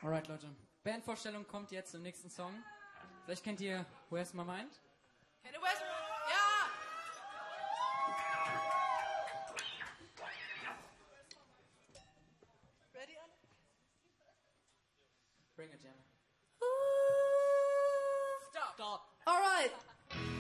Alright, Leute. Bandvorstellung kommt jetzt im nächsten Song. Vielleicht kennt ihr Where's My Mind? Kennt ihr Where's My Mind? Ja! Ready, Anna? Bring it, Jana. Stop. Alright.